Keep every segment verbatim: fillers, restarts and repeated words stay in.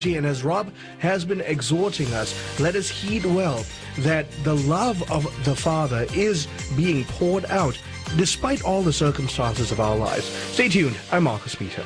And as Rob has been exhorting us, let us heed well that the love of the Father is being poured out despite all the circumstances of our lives. Stay tuned. I'm Marcus Peter.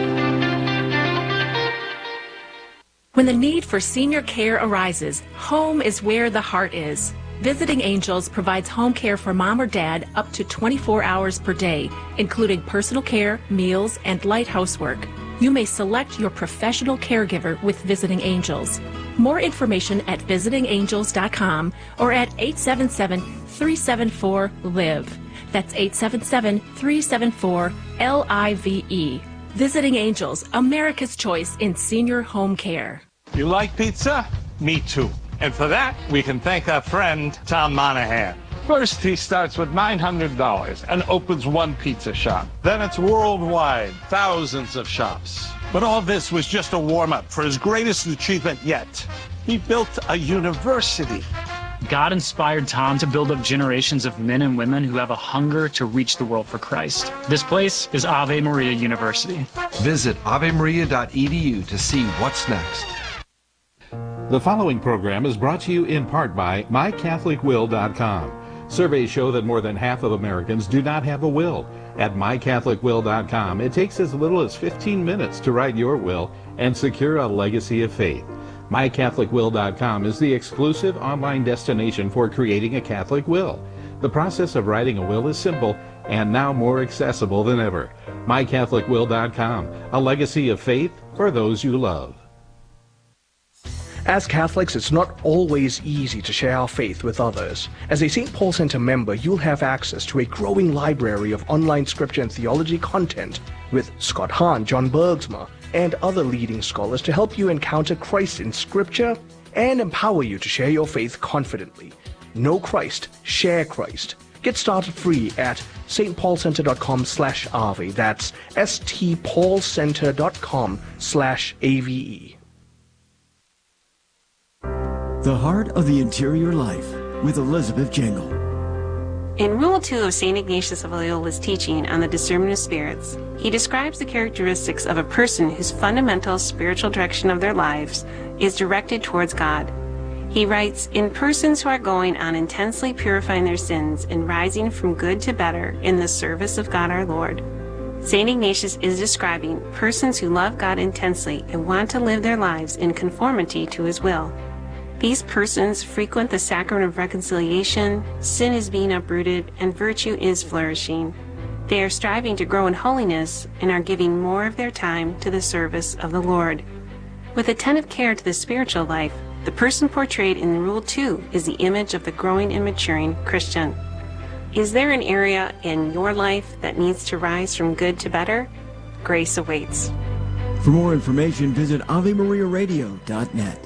When the need for senior care arises, home is where the heart is. Visiting Angels provides home care for mom or dad up to twenty-four hours per day, including personal care, meals, and light housework. You may select your professional caregiver with Visiting Angels. More information at visiting angels dot com or at eight seven seven, three seven four, L I V E. That's eight seven seven, three seven four, L I V E. Visiting Angels, America's choice in senior home care. You like pizza? Me too. And for that, we can thank our friend, Tom Monahan. First, he starts with nine hundred dollars and opens one pizza shop. Then it's worldwide, thousands of shops. But all this was just a warm-up for his greatest achievement yet. He built a university. God inspired Tom to build up generations of men and women who have a hunger to reach the world for Christ. This place is Ave Maria University. Visit ave maria dot e d u to see what's next. The following program is brought to you in part by my catholic will dot com. Surveys show that more than half of Americans do not have a will. At my catholic will dot com, it takes as little as fifteen minutes to write your will and secure a legacy of faith. my catholic will dot com is the exclusive online destination for creating a Catholic will. The process of writing a will is simple and now more accessible than ever. my catholic will dot com, a legacy of faith for those you love. As Catholics, it's not always easy to share our faith with others. As a Saint Paul Center member, you'll have access to a growing library of online scripture and theology content with Scott Hahn, John Bergsma, and other leading scholars to help you encounter Christ in scripture and empower you to share your faith confidently. Know Christ, share Christ. Get started free at s t paul center dot com slash ave. That's s t paul center dot com slash A V E. The Heart of the Interior Life with Elizabeth Jingle. In Rule two of Saint Ignatius of Loyola's teaching on the discernment of spirits, he describes the characteristics of a person whose fundamental spiritual direction of their lives is directed towards God. He writes, in persons who are going on intensely purifying their sins and rising from good to better in the service of God our Lord, Saint Ignatius is describing persons who love God intensely and want to live their lives in conformity to his will. These persons frequent the sacrament of reconciliation, sin is being uprooted, and virtue is flourishing. They are striving to grow in holiness and are giving more of their time to the service of the Lord. With attentive care to the spiritual life, the person portrayed in Rule two is the image of the growing and maturing Christian. Is there an area in your life that needs to rise from good to better? Grace awaits. For more information, visit ave maria radio dot net.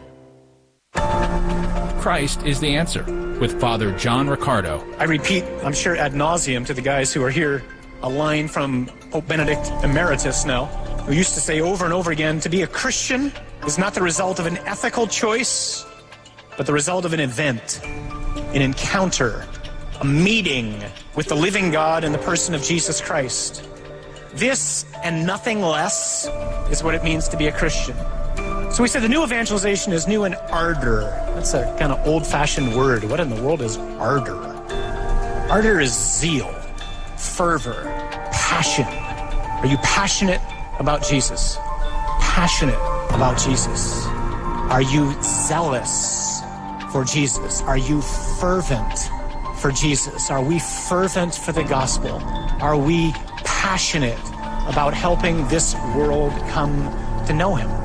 Christ is the answer with Father John Riccardo. I repeat, I'm sure ad nauseum to the guys who are here, a line from Pope Benedict Emeritus now, who used to say over and over again, to be a Christian is not the result of an ethical choice, but the result of an event, an encounter, a meeting with the living God in the person of Jesus Christ. This and nothing less is what it means to be a Christian. So we said the new evangelization is new in ardor. That's a kind of old-fashioned word. What in the world is ardor? Ardor is zeal, fervor, passion. Are you passionate about Jesus? Passionate about Jesus. Are you zealous for Jesus? Are you fervent for Jesus? Are we fervent for the gospel? Are we passionate about helping this world come to know him?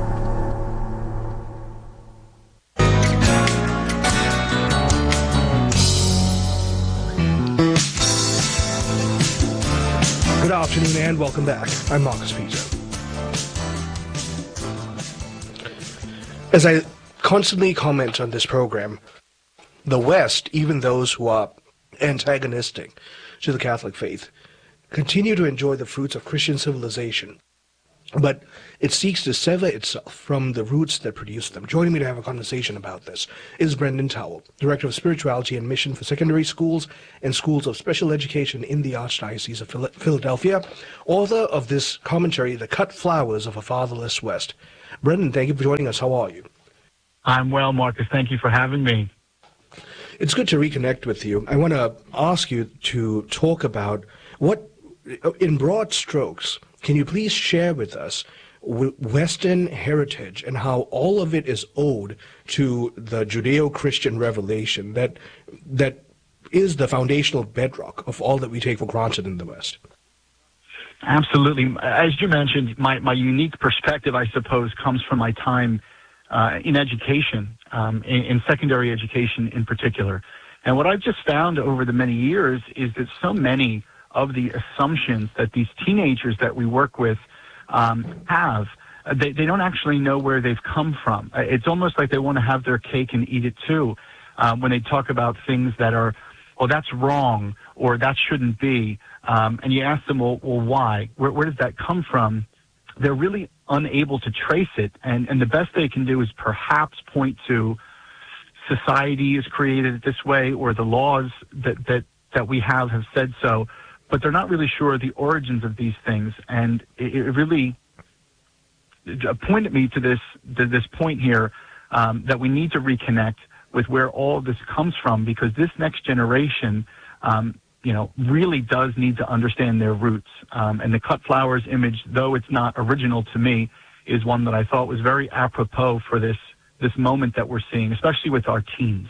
Good afternoon and welcome back. I'm Marcus Peter. As I constantly comment on this program, the West, even those who are antagonistic to the Catholic faith, continue to enjoy the fruits of Christian civilization but it seeks to sever itself from the roots that produce them. Joining me to have a conversation about this is Brendan Towle, Director of Spirituality and Mission for Secondary Schools and Schools of Special Education in the Archdiocese of Philadelphia, author of this commentary, The Cut Flowers of a Fatherless West. Brendan, thank you for joining us. How are you? I'm well, Marcus. Thank you for having me. It's good to reconnect with you. I want to ask you to talk about what, in broad strokes, can you please share with us Western heritage and how all of it is owed to the Judeo-Christian revelation that that is the foundational bedrock of all that we take for granted in the West? Absolutely. As you mentioned, my, my unique perspective, I suppose, comes from my time uh, in education, um, in, in secondary education in particular. And what I've just found over the many years is that so many of the assumptions that these teenagers that we work with um, have, they, they don't actually know where they've come from. It's almost like they want to have their cake and eat it too. Um, when they talk about things that are, well, that's wrong, or that shouldn't be, um, and you ask them, well, well why? Where, where does that come from? They're really unable to trace it, and, and the best they can do is perhaps point to society is created it this way, or the laws that, that, that we have have said so. But they're not really sure of the origins of these things, and it, it really pointed me to this to this point here um, that we need to reconnect with where all of this comes from, because this next generation, um, you know, really does need to understand their roots. Um, and the cut flowers image, though it's not original to me, is one that I thought was very apropos for this this moment that we're seeing, especially with our teens.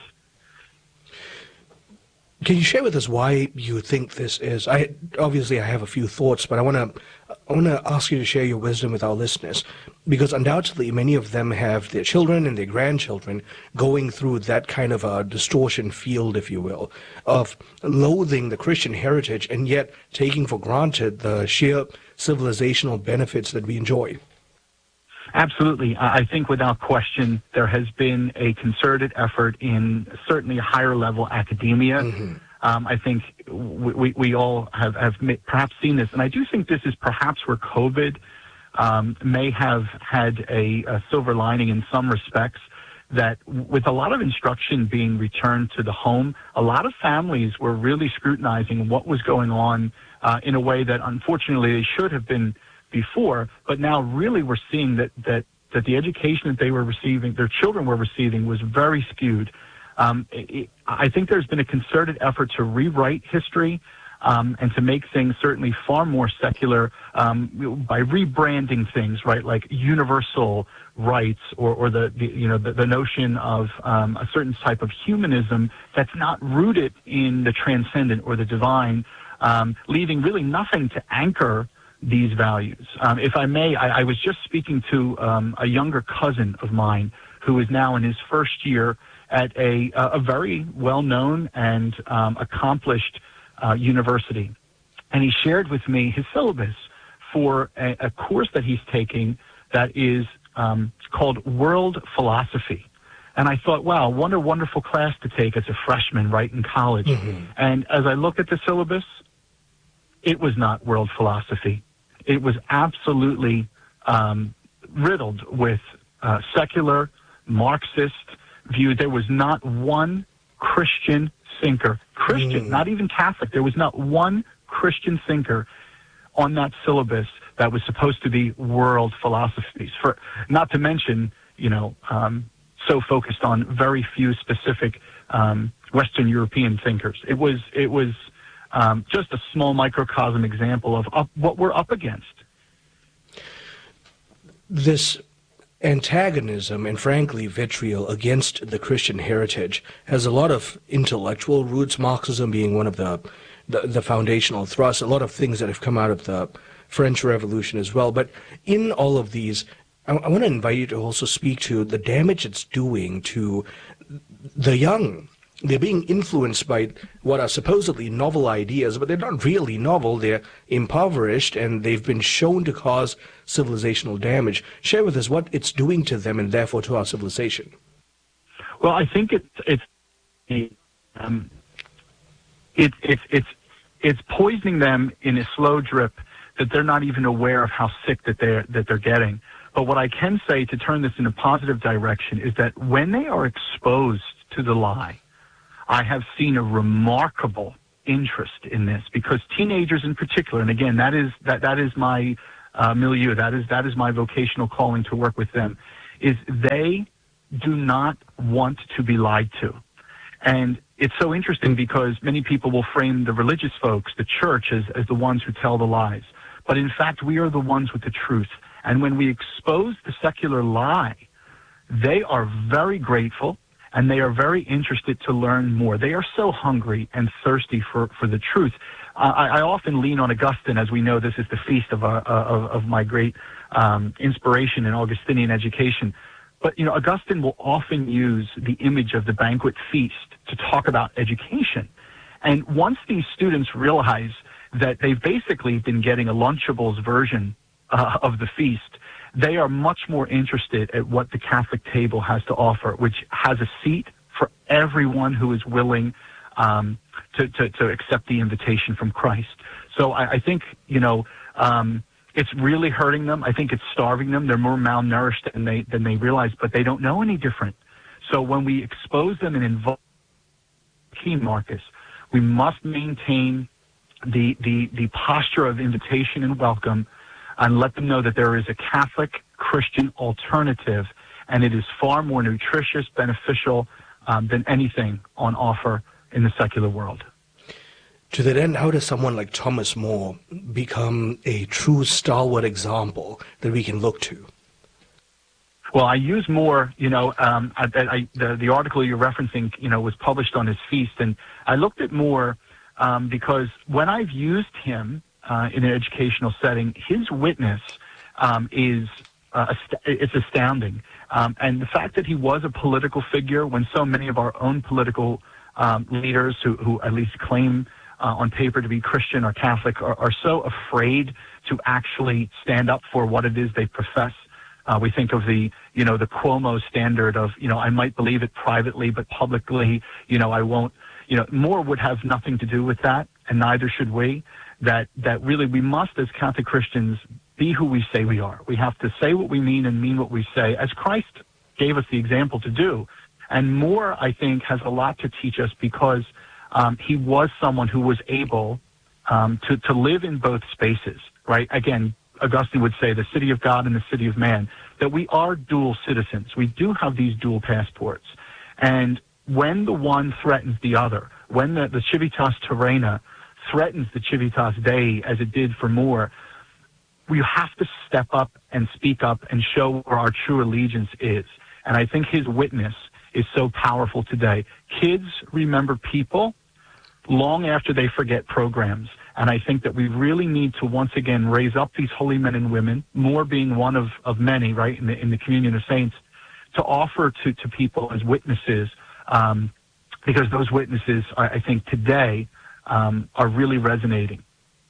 Can you share with us why you think this is? I obviously I have a few thoughts, but I want to I want to ask you to share your wisdom with our listeners, because undoubtedly many of them have their children and their grandchildren going through that kind of a distortion field, if you will, of loathing the Christian heritage and yet taking for granted the sheer civilizational benefits that we enjoy. Absolutely. I think without question there has been a concerted effort in certainly higher level academia. Mm-hmm. Um, I think we, we, we all have, have perhaps seen this, and I do think this is perhaps where COVID um, may have had a, a silver lining in some respects, that with a lot of instruction being returned to the home, a lot of families were really scrutinizing what was going on uh, in a way that unfortunately they should have been before, but now really we're seeing that, that, that the education that they were receiving, their children were receiving, was very skewed. Um, it, I think there's been a concerted effort to rewrite history um, and to make things certainly far more secular um, by rebranding things, right, like universal rights, or, or the, the you know the, the notion of um, a certain type of humanism that's not rooted in the transcendent or the divine, um, leaving really nothing to anchor these values. Um, if I may, I, I was just speaking to um, a younger cousin of mine who is now in his first year at a, a very well-known and um, accomplished uh, university. And he shared with me his syllabus for a, a course that he's taking that is um, called World Philosophy. And I thought, wow, what a wonderful class to take as a freshman right in college. Mm-hmm. And as I look at the syllabus, it was not world philosophy. It was absolutely um, riddled with uh, secular, Marxist views. There was not one Christian thinker, Christian, mm. not even Catholic. There was not one Christian thinker on that syllabus that was supposed to be world philosophies. For not to mention, you know, um, so focused on very few specific um, Western European thinkers. It was it was. Um, just a small microcosm example of up, what we're up against. This antagonism and, frankly, vitriol against the Christian heritage has a lot of intellectual roots, Marxism being one of the, the, the foundational thrusts, a lot of things that have come out of the French Revolution as well. But in all of these, I, I want to invite you to also speak to the damage it's doing to the young. They're being influenced by what are supposedly novel ideas, but they're not really novel. They're impoverished, and they've been shown to cause civilizational damage. Share with us what it's doing to them and therefore to our civilization. Well, I think it's it's um, it, it's it's it's poisoning them in a slow drip, that they're not even aware of how sick that they're, that they're getting. But what I can say to turn this in a positive direction is that when they are exposed to the lie, I have seen a remarkable interest in this, because teenagers in particular, and again, that is that that is my uh, milieu, that is that is my vocational calling to work with them, is they do not want to be lied to. And it's so interesting because many people will frame the religious folks, the church, as, as the ones who tell the lies. But in fact, we are the ones with the truth. And when we expose the secular lie, they are very grateful and they are very interested to learn more. They are so hungry and thirsty for, for the truth. Uh, I, I often lean on Augustine. As we know, this is the feast of, uh, of, of my great um, inspiration in Augustinian education. But, you know, Augustine will often use the image of the banquet feast to talk about education. And once these students realize that they've basically been getting a Lunchables version uh, of the feast, they are much more interested at what the Catholic table has to offer, which has a seat for everyone who is willing um, to, to, to accept the invitation from Christ. So I, I think, you know, um, it's really hurting them. I think it's starving them. They're more malnourished than they than they realize, but they don't know any different. So when we expose them and involve key, Marcus, we must maintain the, the, the posture of invitation and welcome, and let them know that there is a Catholic Christian alternative, and it is far more nutritious, beneficial um, than anything on offer in the secular world. To that end, how does someone like Thomas More become a true stalwart example that we can look to? Well, I use More, you know, um, I, I, the, the article you're referencing, you know, was published on his feast, and I looked at More um, because when I've used him uh, in an educational setting, his witness um, is uh, ast- it's astounding. Um, and the fact that he was a political figure when so many of our own political um, leaders who, who at least claim Uh, on paper to be Christian or Catholic are, are so afraid to actually stand up for what it is they profess. Uh, we think of the, you know, the Cuomo standard of, you know, I might believe it privately, but publicly, you know, I won't. You know, More would have nothing to do with that, and neither should we. That that really we must, as Catholic Christians, be who we say we are. We have to say what we mean and mean what we say, as Christ gave us the example to do. And More, I think, has a lot to teach us because Um, he was someone who was able um, to, to live in both spaces, right? Again, Augustine would say the city of God and the city of man, that we are dual citizens. We do have these dual passports. And when the one threatens the other, when the, the Civitas Terrena threatens the Civitas Dei, as it did for More, we have to step up and speak up and show where our true allegiance is. And I think his witness is so powerful today. Kids remember people long after they forget programs. And I think that we really need to once again raise up these holy men and women, More being one of, of many, right, in the, in the communion of saints, to offer to, to people as witnesses, um, because those witnesses, I, I think today, um, are really resonating.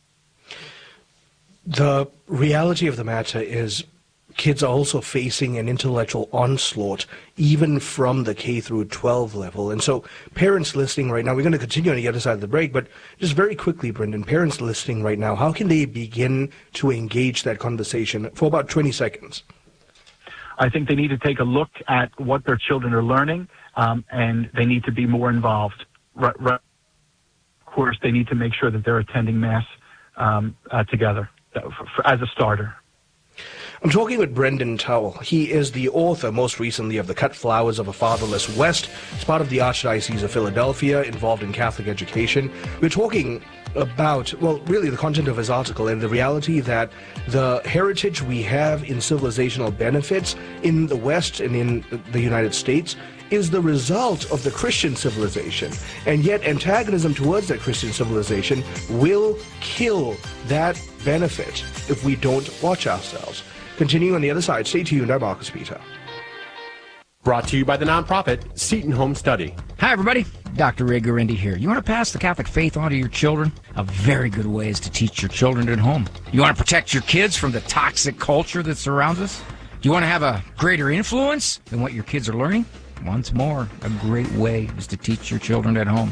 The reality of the matter is kids are also facing an intellectual onslaught, even from the K through twelve level. And so parents listening right now, we're going to continue on the other side of the break, but just very quickly, Brendan, parents listening right now, how can they begin to engage that conversation for about twenty seconds? I think they need to take a look at what their children are learning, um, and they need to be more involved. Right, right. Of course, they need to make sure that they're attending Mass um, uh, together for, for, as a starter. I'm talking with Brendan Towle. He is the author, most recently, of The Cut Flowers of a Fatherless West. It's part of the Archdiocese of Philadelphia, involved in Catholic education. We're talking about, well, really the content of his article and the reality that the heritage we have in civilizational benefits in the West and in the United States is the result of the Christian civilization. And yet antagonism towards that Christian civilization will kill that benefit if we don't watch ourselves. Continuing on the other side, stay tuned. I'm Marcus Peter. Brought to you by the nonprofit Seton Home Study. Hi, everybody. Doctor Ray Guarendi here. You want to pass the Catholic faith on to your children? A very good way is to teach your children at home. You want to protect your kids from the toxic culture that surrounds us? Do you want to have a greater influence than what your kids are learning? Once more, a great way is to teach your children at home.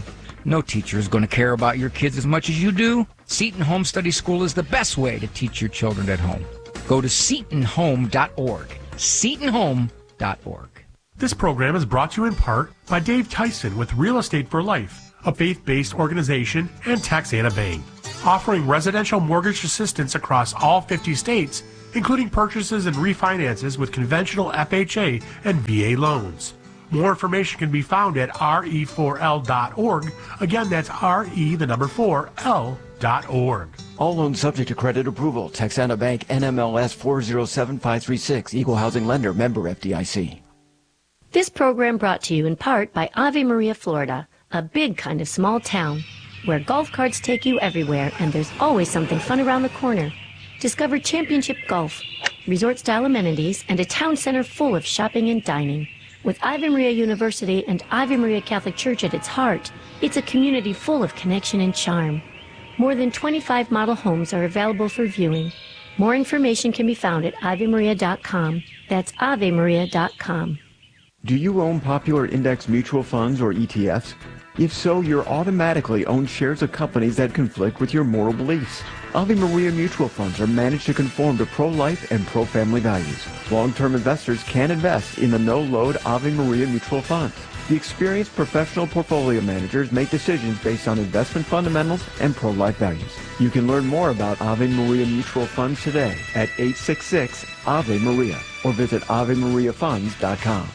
No teacher is going to care about your kids as much as you do. Seton Home Study School is the best way to teach your children at home. Go to seton home dot org. seton home dot org. This program is brought to you in part by Dave Tyson with Real Estate for Life, a faith-based organization, and Texana Bank, offering residential mortgage assistance across all fifty states, including purchases and refinances with conventional F H A and V A loans. More information can be found at R E four L dot org. Again, that's R E, the number four, L dot org. All loans subject to credit approval. Texana Bank, N M L S four zero seven five three six. Equal housing lender. Member F D I C. This program brought to you in part by Ave Maria, Florida, a big kind of small town where golf carts take you everywhere and there's always something fun around the corner. Discover championship golf, resort-style amenities, and a town center full of shopping and dining. With Ave Maria University and Ave Maria Catholic Church at its heart, it's a community full of connection and charm. More than twenty-five model homes are available for viewing. More information can be found at ave maria dot com. That's ave maria dot com. Do you own popular index mutual funds or E T Fs? If so, you're automatically own shares of companies that conflict with your moral beliefs. Ave Maria mutual funds are managed to conform to pro-life and pro-family values. Long-term investors can invest in the no-load Ave Maria mutual funds. The experienced professional portfolio managers make decisions based on investment fundamentals and pro-life values. You can learn more about Ave Maria mutual funds today at eight six six Ave Maria or visit ave maria funds dot com.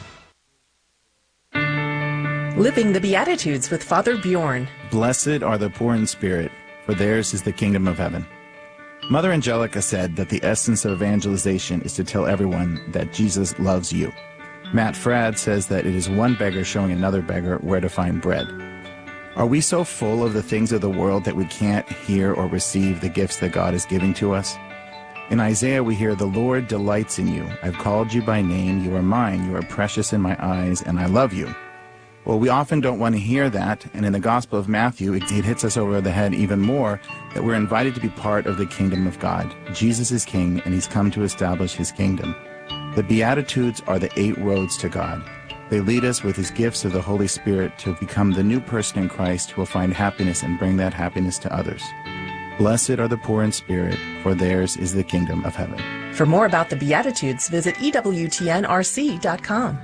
Living the Beatitudes with Father Bjorn. Blessed are the poor in spirit, for theirs is the kingdom of heaven. Mother Angelica said that the essence of evangelization is to tell everyone that Jesus loves you. Matt Fradd says that it is one beggar showing another beggar where to find bread. Are we so full of the things of the world that we can't hear or receive the gifts that God is giving to us? In Isaiah we hear, "The Lord delights in you. I've called you by name. You are mine. You are precious in my eyes, and I love you." Well, we often don't want to hear that, and in the Gospel of Matthew, it, it hits us over the head even more that we're invited to be part of the kingdom of God. Jesus is king, and he's come to establish his kingdom. The Beatitudes are the eight roads to God. They lead us with his gifts of the Holy Spirit to become the new person in Christ who will find happiness and bring that happiness to others. Blessed are the poor in spirit, for theirs is the kingdom of heaven. For more about the Beatitudes, visit E W T N R C dot com.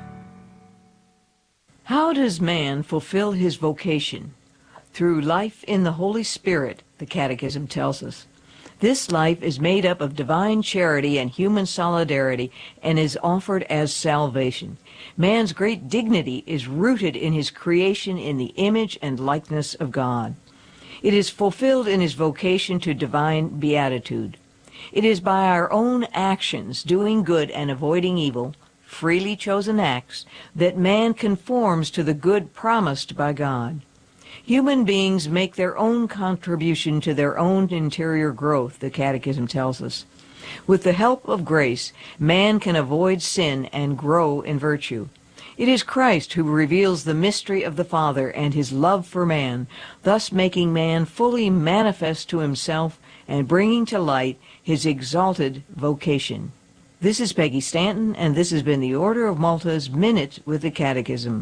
How does man fulfill his vocation? Through life in the Holy Spirit, the Catechism tells us. This life is made up of divine charity and human solidarity and is offered as salvation. Man's great dignity is rooted in his creation in the image and likeness of God. It is fulfilled in his vocation to divine beatitude. It is by our own actions, doing good and avoiding evil, freely chosen acts, that man conforms to the good promised by God. Human beings make their own contribution to their own interior growth, the Catechism tells us. With the help of grace, man can avoid sin and grow in virtue. It is Christ who reveals the mystery of the Father and his love for man, thus making man fully manifest to himself and bringing to light his exalted vocation. This is Peggy Stanton, and this has been the Order of Malta's Minute with the Catechism.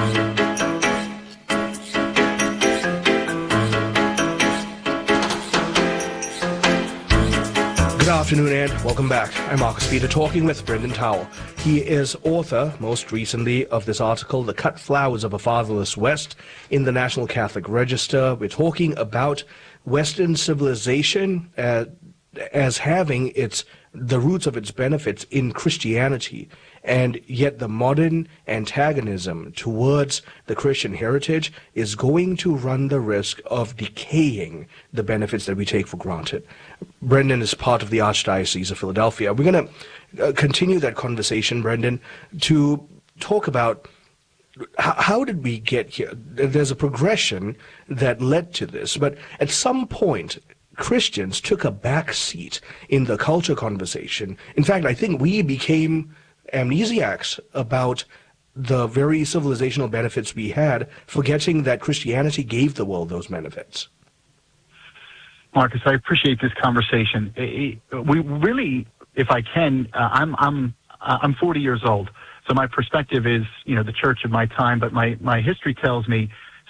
Good afternoon and welcome back. I'm Marcus Peter talking with Brendan Towell. He is author, most recently, of this article, The Cut Flowers of a Fatherless West, in the National Catholic Register. We're talking about Western civilization uh, as having its the roots of its benefits in Christianity, and yet the modern antagonism towards the Christian heritage is going to run the risk of decaying the benefits that we take for granted. Brendan is part of the Archdiocese of Philadelphia. We're going to uh, continue that conversation, Brendan, to talk about how, how did we get here. There's a progression that led to this, but at some point, Christians took a back seat in the culture conversation. In fact, I think we became amnesiacs about the very civilizational benefits we had, forgetting that Christianity gave the world those benefits. Marcus, I appreciate this conversation. We really, if I can, uh, I'm I'm I'm forty years old, so my perspective is, you know, the church of my time. But my my history tells me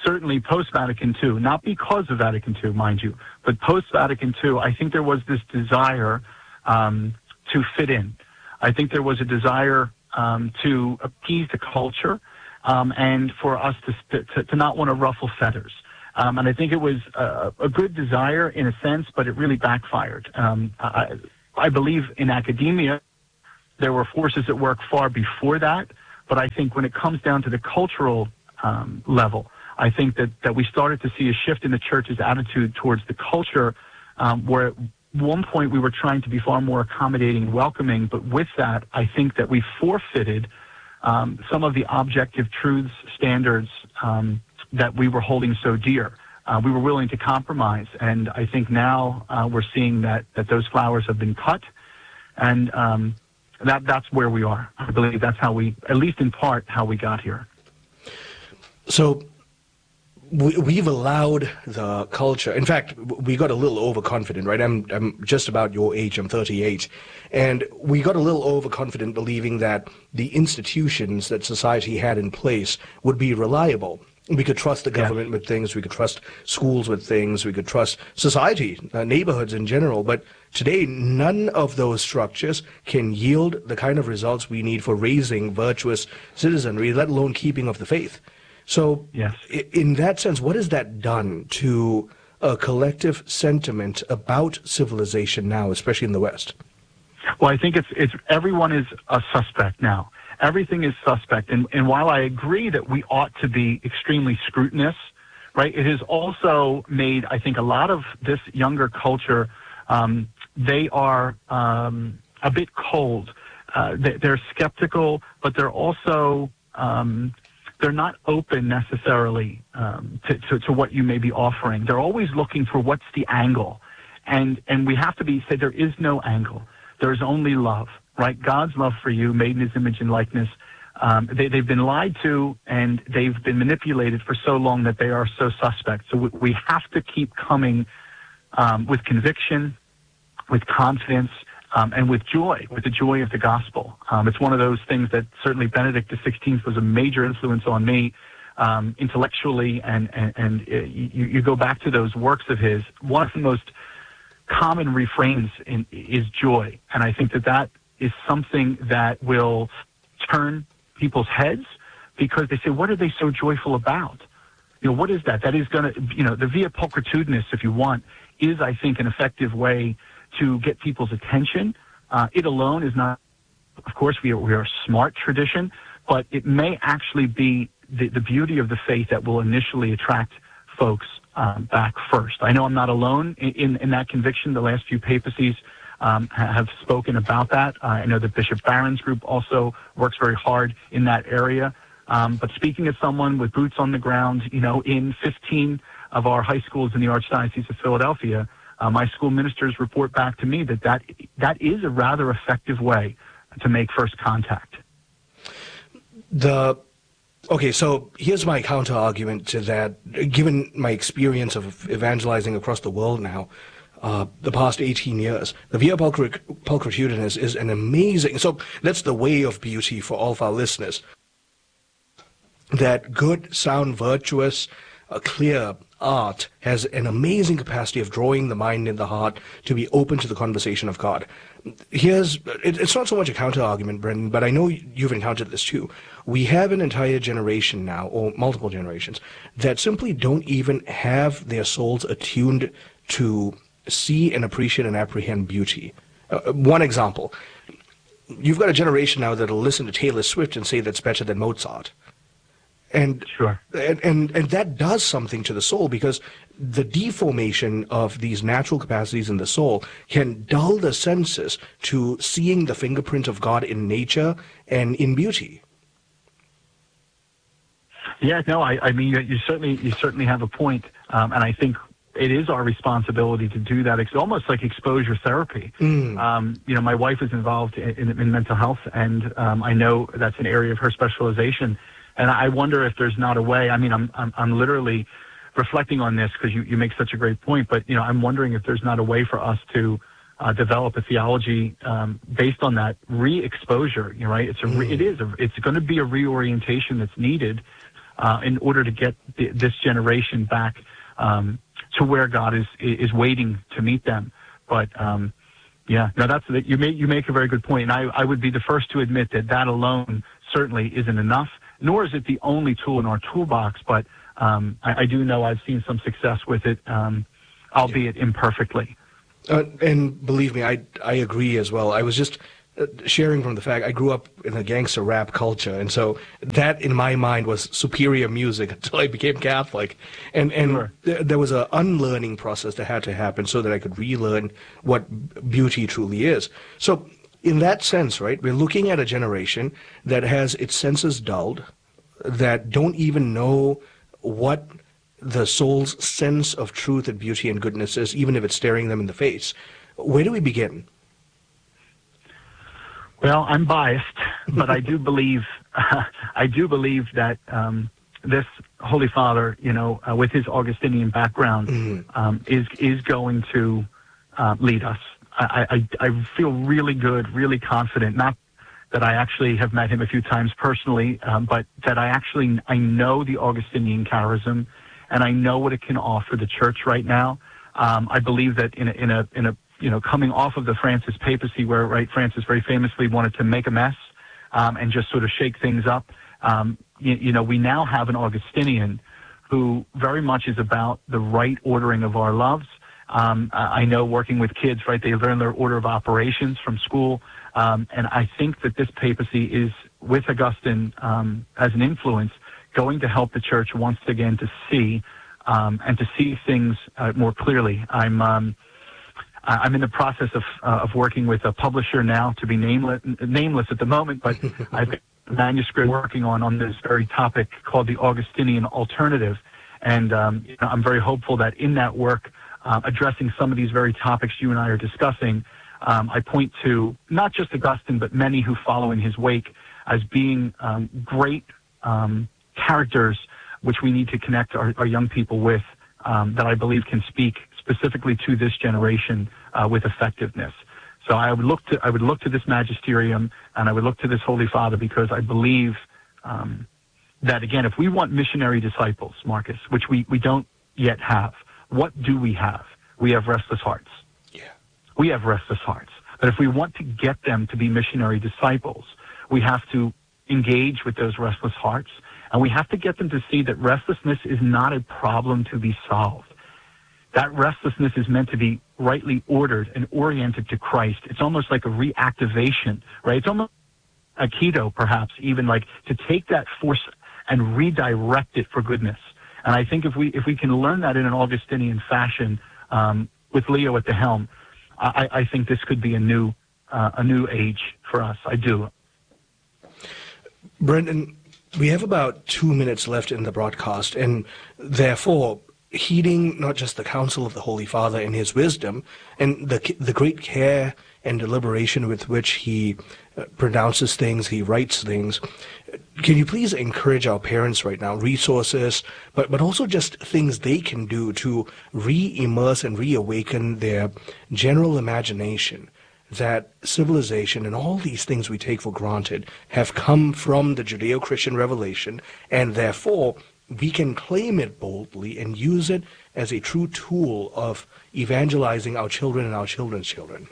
certainly post-Vatican two, not because of Vatican two, mind you, but post-Vatican two, I think there was this desire um, to fit in. I think there was a desire um, to appease the culture um, and for us to, to, to not want to ruffle feathers. Um, and I think it was a, a good desire in a sense, but it really backfired. Um, I, I believe in academia, there were forces at work far before that, but I think when it comes down to the cultural um, level, I think that, that we started to see a shift in the church's attitude towards the culture, um, where at one point we were trying to be far more accommodating, welcoming, but with that, I think that we forfeited um, some of the objective truths, standards um, that we were holding so dear. Uh, we were willing to compromise, and I think now uh, we're seeing that, that those flowers have been cut, and um, that that's where we are. I believe that's how we, at least in part, how we got here. So we, we've allowed the culture. In fact, we got a little overconfident, right? I'm I'm just about your age. I'm thirty-eight, and we got a little overconfident, believing that the institutions that society had in place would be reliable. We could trust the government yeah. with things. We could trust schools with things. We could trust society, uh, neighborhoods in general. But today, none of those structures can yield the kind of results we need for raising virtuous citizenry, let alone keeping of the faith. So, yes. in that sense, what has that done to a collective sentiment about civilization now, especially in the West? Well, I think it's it's everyone is a suspect now. Everything is suspect. And, and while I agree that we ought to be extremely scrutinous, right, it has also made, I think, a lot of this younger culture, um, they are um, a bit cold. Uh, they, they're skeptical, but they're also, um, they're not open necessarily um, to, to, to what you may be offering. They're always looking for what's the angle. And, and we have to be, say there is no angle. There's only love. Right, God's love for you, made in His image and likeness. Um, they, they've been lied to, and they've been manipulated for so long that they are so suspect. So we, we have to keep coming um, with conviction, with confidence, um, and with joy, with the joy of the gospel. Um, it's one of those things that certainly Benedict the sixteenth was a major influence on me um, intellectually, and and, and uh, you, you go back to those works of his. One of the most common refrains in, is joy, and I think that that is something that will turn people's heads, because they say, what are they so joyful about? You know, what is that? That is going to, you know, the via pulchritudinus, if you want, is, I think, an effective way to get people's attention. Uh, it alone is not, of course, we are, we are a smart tradition, but it may actually be the, the beauty of the faith that will initially attract folks um, back first. I know I'm not alone in, in, in that conviction. The last few papacies Um, have spoken about that. Uh, I know that Bishop Barron's group also works very hard in that area. Um, but speaking as someone with boots on the ground, you know, in fifteen of our high schools in the Archdiocese of Philadelphia, uh, my school ministers report back to me that, that that is a rather effective way to make first contact. The Okay, so here's my counter-argument to that. Given my experience of evangelizing across the world now, Uh, the past eighteen years, the Via Pulchritudinus is an amazing, so that's the way of beauty for all of our listeners. That good, sound, virtuous, uh, clear art has an amazing capacity of drawing the mind and the heart to be open to the conversation of God. Here's, it, it's not so much a counter-argument, Brendan, but I know you've encountered this too. We have an entire generation now, or multiple generations, that simply don't even have their souls attuned to see and appreciate and apprehend beauty. Uh, one example, you've got a generation now that'll listen to Taylor Swift and say that's better than Mozart. And, sure. and, and, and that does something to the soul, because the deformation of these natural capacities in the soul can dull the senses to seeing the fingerprint of God in nature and in beauty. Yeah, no, I, I mean, you, you certainly you certainly have a point, um, and I think it is our responsibility to do that. It's almost like exposure therapy. Mm. Um, you know, my wife is involved in, in, in mental health, and um, I know that's an area of her specialization. And I wonder if there's not a way. I mean, I'm I'm, I'm literally reflecting on this because you, you make such a great point. But you know, I'm wondering if there's not a way for us to uh, develop a theology um, based on that re-exposure. You know, right? It's a re- it is a, it's going to be a reorientation that's needed. uh, in order to get th- this generation back um, to where God is is waiting to meet them. But um, yeah, no, that's you make you make a very good point, and I, I would be the first to admit that that alone certainly isn't enough, nor is it the only tool in our toolbox. But um, I, I do know I've seen some success with it, um, albeit yeah. imperfectly. Uh, and believe me, I I agree as well. I was just uh, sharing from the fact I grew up in a gangster rap culture, and so that in my mind was superior music until I became Catholic, and and sure. th- there was an unlearning process that had to happen so that I could relearn what beauty truly is. So in that sense, right, we're looking at a generation that has its senses dulled, that don't even know what the soul's sense of truth and beauty and goodness is, even if it's staring them in the face. Where do we begin? Well, I'm biased, but I do believe uh, I do believe that um, this Holy Father, you know, uh, with his Augustinian background, mm-hmm. um, is is going to uh, lead us. I, I I feel really good, really confident. Not that I actually have met him a few times personally, um, but that I actually I know the Augustinian charism. And I know what it can offer the church right now. Um, I believe that in a, in a, in a, you know, coming off of the Francis papacy, where right Francis very famously wanted to make a mess um, and just sort of shake things up. Um, you, you know, we now have an Augustinian who very much is about the right ordering of our loves. Um, I know working with kids, right? They learn their order of operations from school, um, and I think that this papacy is, with Augustine um, as an influence, going to help the church once again to see um, and to see things uh, more clearly. I'm um, I'm in the process of uh, of working with a publisher now, to be nameless nameless at the moment, but I've got a manuscript working on on this very topic called the Augustinian Alternative, and um, you know, I'm very hopeful that in that work, uh, addressing some of these very topics you and I are discussing, um, I point to not just Augustine but many who follow in his wake as being um, great Um, characters which we need to connect our, our young people with, um, that I believe can speak specifically to this generation uh, with effectiveness. So I would look to I would look to this magisterium, and I would look to this Holy Father, because I believe um, that, again, if we want missionary disciples, Marcus, which we, we don't yet have, what do we have? We have restless hearts. Yeah. We have restless hearts. But if we want to get them to be missionary disciples, we have to engage with those restless hearts. And we have to get them to see that restlessness is not a problem to be solved. That restlessness is meant to be rightly ordered and oriented to Christ. It's almost like a reactivation, right? It's almost a keto, perhaps, even like to take that force and redirect it for goodness. And I think if we if we can learn that in an Augustinian fashion, um, with Leo at the helm, I, I think this could be a new uh, a new age for us. I do. Brendan, we have about two minutes left in the broadcast, and therefore, heeding not just the counsel of the Holy Father and his wisdom, and the the great care and deliberation with which he uh, pronounces things, he writes things, can you please encourage our parents right now, resources, but, but also just things they can do to re-immerse and reawaken their general imagination that civilization and all these things we take for granted have come from the Judeo-Christian revelation, and therefore we can claim it boldly and use it as a true tool of evangelizing our children and our children's children?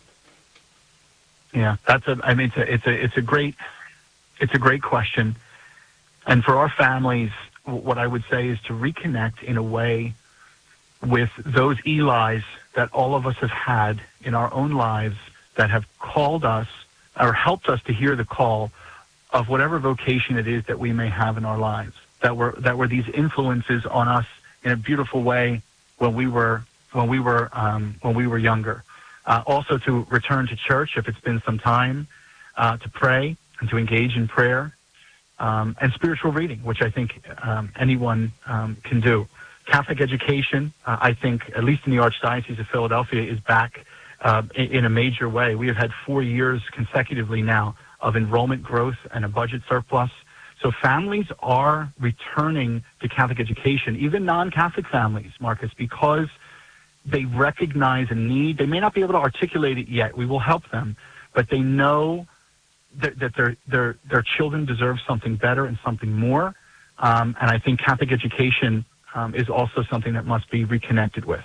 Yeah, that's a. I mean, it's a. It's a. It's a great. It's a great question, and for our families, what I would say is to reconnect in a way with those Elis that all of us have had in our own lives, that have called us or helped us to hear the call of whatever vocation it is that we may have in our lives, that were that were these influences on us in a beautiful way when we were when we were um, when we were younger. Uh, also to return to church if it's been some time, uh, to pray and to engage in prayer, um, and spiritual reading, which I think um, anyone um, can do. Catholic education, uh, I think, at least in the Archdiocese of Philadelphia, is back uh, in, in a major way. We have had four years consecutively now of enrollment growth and a budget surplus. So families are returning to Catholic education, even non-Catholic families, Marcus, because they recognize a need. They may not be able to articulate it yet. We will help them, but they know that, that their their their children deserve something better and something more. Um, and I think Catholic education um, is also something that must be reconnected with.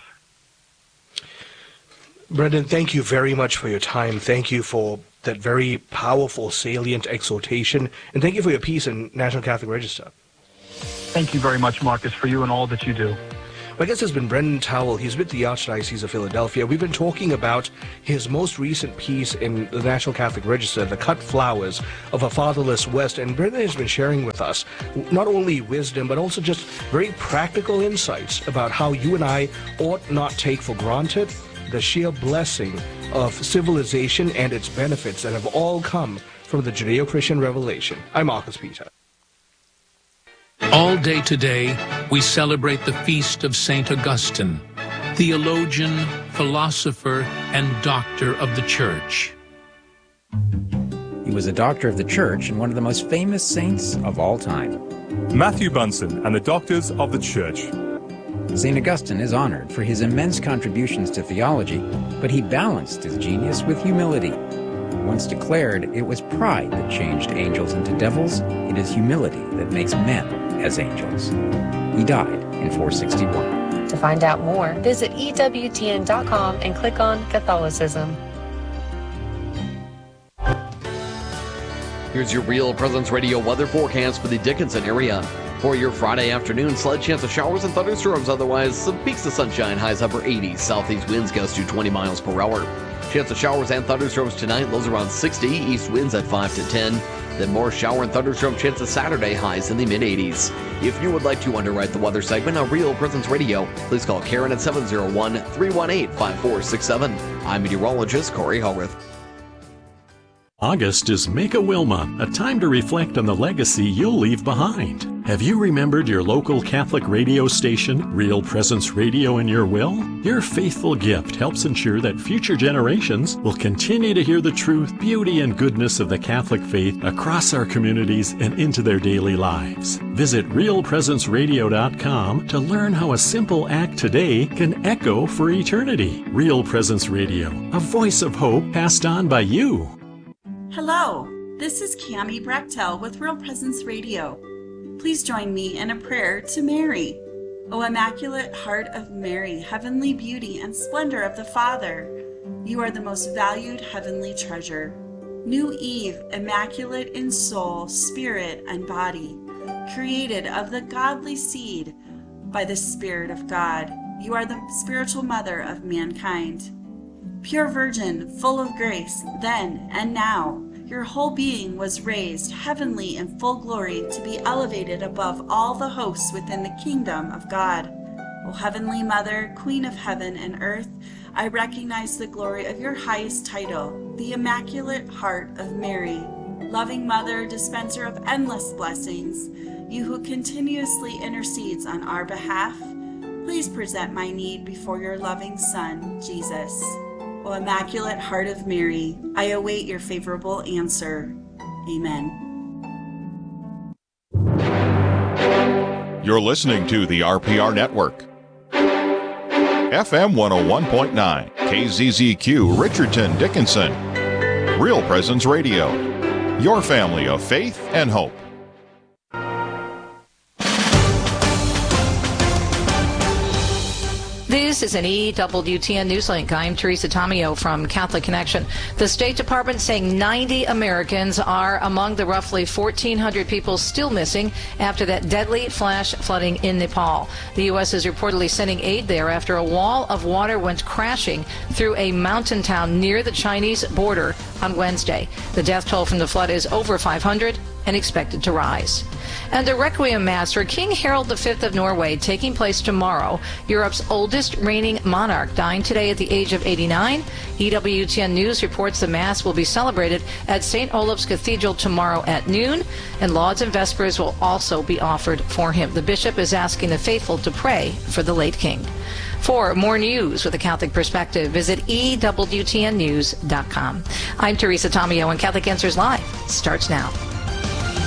Brendan, thank you very much for your time. Thank you for that very powerful, salient exhortation. And thank you for your piece in National Catholic Register. Thank you very much, Marcus, for you and all that you do. My guest has been Brendan Towell. He's with the Archdiocese of Philadelphia. We've been talking about his most recent piece in the National Catholic Register, The Cut Flowers of a Fatherless West. And Brendan has been sharing with us not only wisdom, but also just very practical insights about how you and I ought not take for granted the sheer blessing of civilization and its benefits that have all come from the Judeo-Christian revelation. I'm Marcus Peter. All day today, we celebrate the feast of Saint Augustine, theologian, philosopher, and doctor of the Church. He was a doctor of the Church and one of the most famous saints of all time. Matthew Bunson and the Doctors of the Church. Saint Augustine is honored for his immense contributions to theology, but he balanced his genius with humility. Once declared, it was pride that changed angels into devils. It is humility that makes men as angels. He died in four sixty-one. To find out more, visit E W T N dot com and click on Catholicism. Here's your Real Presence Radio weather forecast for the Dickinson area. For your Friday afternoon, slight chance of showers and thunderstorms. Otherwise, some peaks of sunshine, highs upper eighties. Southeast winds gust to twenty miles per hour. Chance of showers and thunderstorms tonight, lows around sixty. East winds at five to ten. Then more shower and thunderstorm chances Saturday, highs in the mid eighties. If you would like to underwrite the weather segment on Real Presence Radio, please call Karen at seven oh one, three one eight, five four six seven. I'm meteorologist Corey Hallworth. August is Make a Will Month, a time to reflect on the legacy you'll leave behind. Have you remembered your local Catholic radio station, Real Presence Radio, in your will? Your faithful gift helps ensure that future generations will continue to hear the truth, beauty, and goodness of the Catholic faith across our communities and into their daily lives. Visit real presence radio dot com to learn how a simple act today can echo for eternity. Real Presence Radio, a voice of hope passed on by you. Hello, this is Cammie Brechtel with Real Presence Radio. Please join me in a prayer to Mary. O Immaculate Heart of Mary, heavenly beauty and splendor of the Father, you are the most valued heavenly treasure. New Eve, immaculate in soul, spirit, and body, created of the godly seed by the Spirit of God, you are the spiritual mother of mankind. Pure Virgin, full of grace, then and now, your whole being was raised heavenly in full glory to be elevated above all the hosts within the kingdom of God. O Heavenly Mother, Queen of heaven and earth, I recognize the glory of your highest title, the Immaculate Heart of Mary. Loving Mother, dispenser of endless blessings, you who continuously intercedes on our behalf, please present my need before your loving Son, Jesus. O Immaculate Heart of Mary, I await your favorable answer. Amen. You're listening to the R P R Network. F M one oh one point nine, K Z Z Q, Richardson, Dickinson. Real Presence Radio, your family of faith and hope. This is an E W T N Newslink. I'm Teresa Tomeo from Catholic Connection. The State Department saying ninety Americans are among the roughly fourteen hundred people still missing after that deadly flash flooding in Nepal. The U S is reportedly sending aid there after a wall of water went crashing through a mountain town near the Chinese border on Wednesday. The death toll from the flood is over five hundred and expected to rise. And a Requiem Mass for King Harald the Fifth of Norway taking place tomorrow. Europe's oldest reigning monarch dying today at the age of eighty-nine. E W T N News reports the Mass will be celebrated at Saint Olaf's Cathedral tomorrow at noon, and Lauds and Vespers will also be offered for him. The bishop is asking the faithful to pray for the late king. For more news with a Catholic perspective, visit E W T N news dot com. I'm Teresa Tomeo, and Catholic Answers Live starts now.